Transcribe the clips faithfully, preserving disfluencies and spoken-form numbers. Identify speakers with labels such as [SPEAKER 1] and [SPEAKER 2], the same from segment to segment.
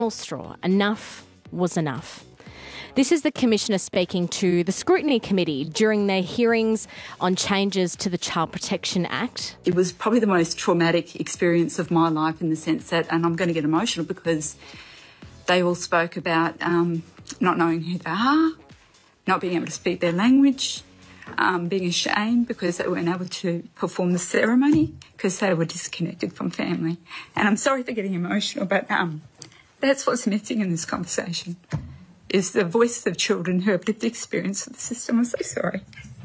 [SPEAKER 1] straw. Enough was enough. This is the Commissioner speaking to the Scrutiny Committee during their hearings on changes to the Child Protection Act.
[SPEAKER 2] It was probably the most traumatic experience of my life in the sense that, and I'm going to get emotional because they all spoke about um, not knowing who they are, not being able to speak their language, um, being ashamed because they weren't able to perform the ceremony because they were disconnected from family. And I'm sorry for getting emotional, but um, that's what's missing in this conversation, is the voices of children who have lived the experience of the system. I'm so sorry.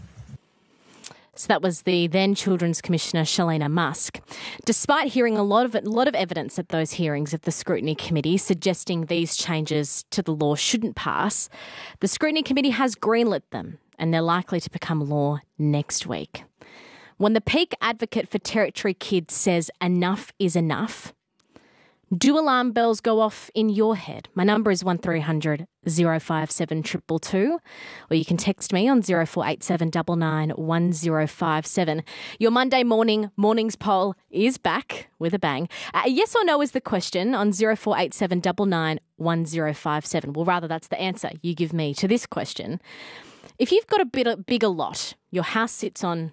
[SPEAKER 1] So that was the then Children's Commissioner, Shalina Musk. Despite hearing a lot of a lot of evidence at those hearings of the Scrutiny Committee suggesting these changes to the law shouldn't pass, the Scrutiny Committee has greenlit them and they're likely to become law next week. When the peak advocate for Territory Kids says enough is enough, do alarm bells go off in your head? My number is one three hundred oh five seven two two two, or you can text me on oh four eight seven nine nine one oh five seven. Your Monday morning mornings poll is back with a bang. Uh, yes or no is the question on oh four eight seven nine nine one oh five seven. Well, rather, that's the answer you give me to this question. If you've got a bit a bigger lot, your house sits on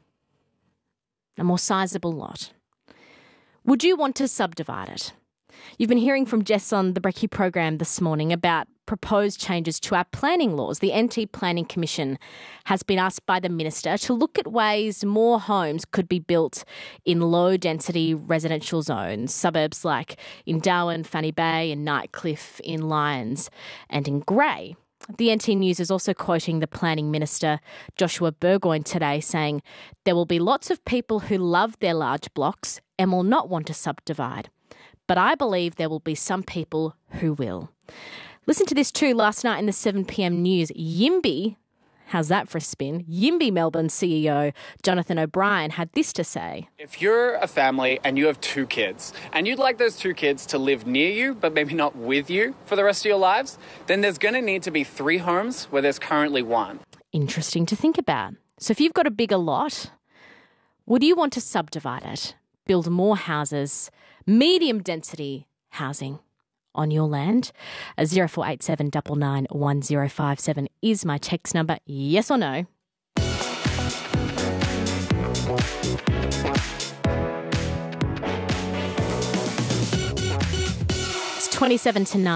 [SPEAKER 1] a more sizable lot, would you want to subdivide it? You've been hearing from Jess on the Brekkie program this morning about proposed changes to our planning laws. The N T Planning Commission has been asked by the Minister to look at ways more homes could be built in low-density residential zones, suburbs like in Darwin, Fanny Bay and Nightcliff, in Lyons and in Grey. The N T News is also quoting the Planning Minister, Joshua Burgoyne, today, saying there will be lots of people who love their large blocks and will not want to subdivide. But I believe there will be some people who will. Listen to this too. Last night in the seven p.m. news, Yimby, how's that for a spin? Yimby Melbourne C E O Jonathan O'Brien had this to say.
[SPEAKER 3] If you're a family and you have two kids and you'd like those two kids to live near you but maybe not with you for the rest of your lives, then there's going to need to be three homes where there's currently one. Interesting
[SPEAKER 1] to think about. So if you've got a bigger lot, would you want to subdivide it, build more houses, medium density housing on your land? A oh four eight seven nine nine one oh five seven is my text number. Yes or no? It's twenty-seven to nine.